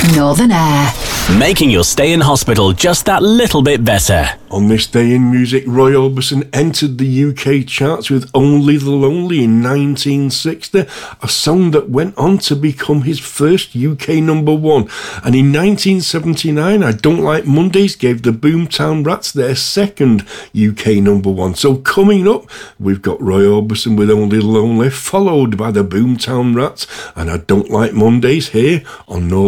Northern Air. Making your stay in hospital just that little bit better. On this day in music, Roy Orbison entered the UK charts with Only the Lonely in 1960, a song that went on to become his first UK number one. And in 1979, I Don't Like Mondays gave the Boomtown Rats their second UK number one. So coming up, we've got Roy Orbison with Only the Lonely, followed by the Boomtown Rats and I Don't Like Mondays here on Northern